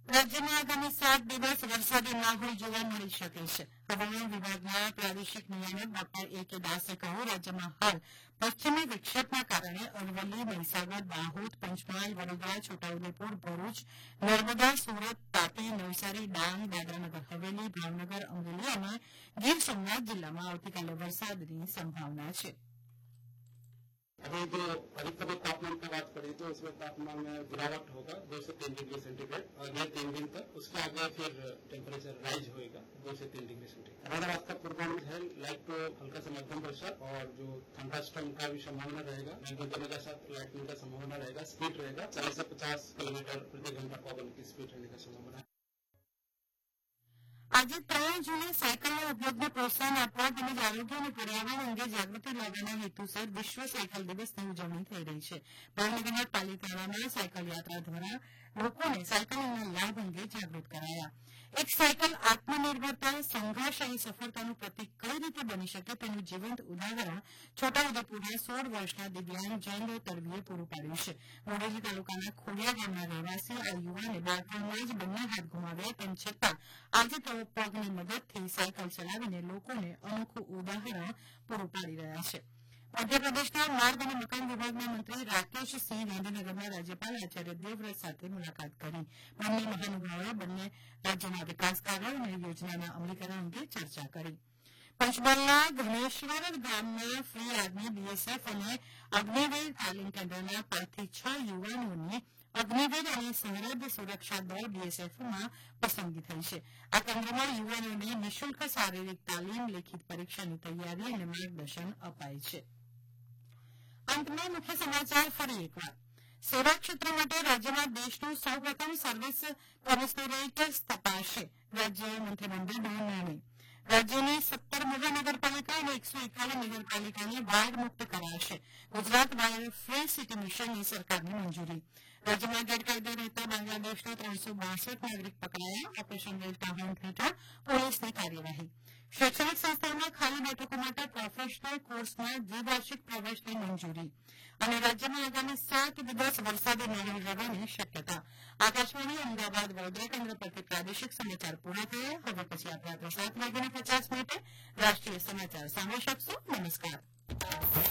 રાજ્યમાં આગામી 7 દિવસ વરસાદી માહોલ જોવા મળી શકે છે. હવામાન વિભાગના પ્રાદેશિક નિયામક ડોક્ટર A.K. દાસે કહ્યું, રાજ્યમાં હાલ પશ્ચિમી વિક્ષેપના કારણે અરવલ્લી, મહીસાગર, દાહોદ, પંચમહાલ, વડોદરા, છોટાઉદેપુર, ભરૂચ, નર્મદા, સુરત, તાપી, નવસારી, ડાંગ, દાદરાનગર હવેલી, ભાવનગર, અમરેલી અને ગીર સોમનાથ જિલ્લામાં આવતીકાલે वरसादની संभावना है। अभी जो अधिकतम तापमान की बात करें तो इसमें तापमान में गिरावट होगा 2 से 3 डिग्री सेंटीग्रेड अगले 3 दिन तक। उसके आगे फिर टेम्परेचर राइज होगा 2 से 3 डिग्री सेंटीग्रेड। हमारा आज का पूर्वानुमान है लाइट टू हल्का से मध्यम वर्षा और जो थंडरस्टॉर्म का भी संभावना रहेगा, मेघगर्जन के साथ लाइटनिंग का संभावना रहेगा। स्पीड रहेगा 40 से 50 किलोमीटर प्रति घंटा पवन की स्पीड रहने का संभावना है। આજે 3 જૂને સાયકલના ઉપયોગને પ્રોત્સાહન આપવા તેમજ આરોગ્ય અને પર્યાવરણ અંગે જાગૃતિ લાવવાના હેતુસર વિશ્વ સાયકલ દિવસની ઉજવણી થઈ રહી છે। ભાવનગરના પાલિતાણામાં સાયકલ યાત્રા દ્વારા લોકોને સાયકલિંગના લાભ અંગે જાગૃત કરાયા। એક સાયકલ આત્મનિર્ભરતા, સંઘર્ષ અને સફળતાનું પ્રતીક કઈ રીતે બની શકે તેનું જીવંત ઉદાહરણ છોટાઉદેપુરના 16 વર્ષના દિવ્યાંગ જયેન્દ્ર તડવીએ પૂરું પાડ્યું છે। મોરબી તાલુકાના ખોડિયા ગામના રહેવાસી આ યુવાને બાળપણમાં જ બંને હાથ ગુમાવ્યા તેમ છતાં આજે તેઓ પગની મદદથી સાયકલ ચલાવીને લોકોને અનોખું ઉદાહરણ પૂરું પાડી રહ્યા છે। મધ્યપ્રદેશના માર્ગ અને મકાન વિભાગના મંત્રી રાકેશ સિંહ ગાંધીનગરમાં રાજ્યપાલ આચાર્ય દેવવ્રત સાથે મુલાકાત કરી। બંને મહાનુભાવોએ બંને રાજ્યના વિકાસ કાર્યો અને યોજનાના અમલીકરણ અંગે ચર્ચા કરી। પંચમહાલના ઘનેશ્વર ગામના ફ્રી આર્મી, બીએસએફ અને અગ્નિવીર તાલીમ કેન્દ્રના 5 થી 6 યુવાનોની અગ્નિવીર અને સરહદ સુરક્ષા દળ બીએસએફમાં પસંદગી થઈ છે। આ કેન્દ્રમાં યુવાનોને નિઃશુલ્ક શારીરિક તાલીમ, લેખિત પરીક્ષાની તૈયારી અને માર્ગદર્શન અપાય છે। અંતમાં મુખ્ય સમાચાર ફરી એકવાર। સેવા ક્ષેત્ર માટે રાજ્યમાં દેશનું સૌપ્રથમ સર્વિસ કમિશનરેટ સ્થપાશે, રાજ્ય મંત્રીમંડળનો નિર્ણય। રાજ્યની 17 મહાનગરપાલિકા અને 151 નગરપાલિકાને વાયર મુક્ત કરાશે। ગુજરાત વાયર ફ્રી સિટી મિશનની સરકારની મંજૂરી। રાજ્યમાં ગેરકાયદે રહેતા બાંગ્લાદેશના 362 નાગરિક પકડાયા, ઓપરેશન ડેલ્ટા હન્ટ હેઠળ પોલીસની કાર્યવાહી। શૈક્ષણિક સંસ્થાઓમાં ખાલી બેઠકો માટે પ્રોફેશનલ કોર્સના દ્વિવાર્ષિક પ્રવેશની મંજૂરી। અને રાજ્યમાં આગામી 7 દિવસ વરસાદી માહોલ રહેવાની શક્યતા। આકાશવાણી અમદાવાદ વડોદરા કેન્દ્ર પરથી પ્રાદેશિક સમાચાર પૂરા થયા। હવે પછી આપણે 7:50 રાષ્ટ્રીય સમાચાર સાંભળી શકશો। નમસ્કાર।